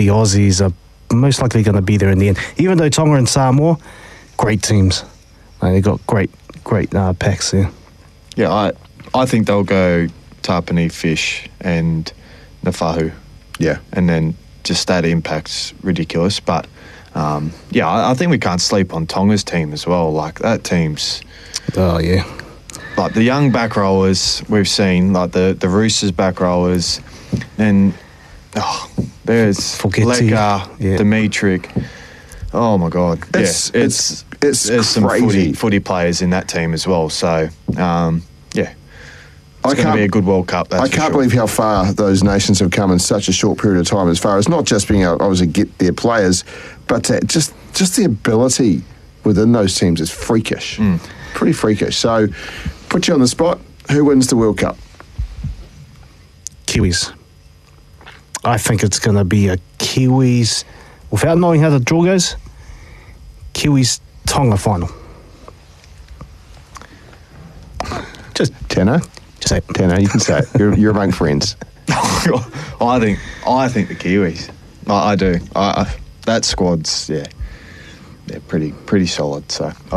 Aussies are most likely going to be there in the end. Even though Tonga and Samoa, great teams. They've got great packs there. Yeah, I think they'll go Tapani, Fish and Nafahu. Yeah. And then just that impact's ridiculous. But, I think we can't sleep on Tonga's team as well. Like, that team's... Oh, yeah. Like, the young back rowers we've seen, like the Roosters back rowers, and there's Fogetti, Leka, Dimitrik. Oh, my God. It's there's some crazy. footy players in that team as well. So, I It's going to be a good World Cup, that's I for can't sure. believe how far those nations have come in such a short period of time, as far as not just being able to obviously get their players, but to just the ability within those teams is freakish. Pretty freakish. So, put you on the spot. Who wins the World Cup? Kiwis. I think it's going to be a Kiwis, without knowing how the draw goes, Kiwis-Tonga final. Just Tenno. Just say it. Tenno, you can say it. You're among friends. I think the Kiwis. I do. That squad's they're pretty solid. So